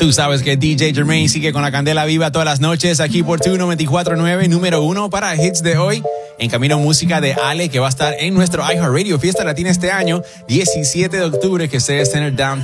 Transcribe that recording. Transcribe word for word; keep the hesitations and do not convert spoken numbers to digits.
Tú sabes que D J Jermaine sigue con la candela viva todas las noches aquí por Tu noventa y cuatro punto nueve, número uno para hits de hoy. En camino música de Ale, que va a estar en nuestro iHeartRadio Fiesta Latina este año, diecisiete de octubre, que se estrena en el Downtown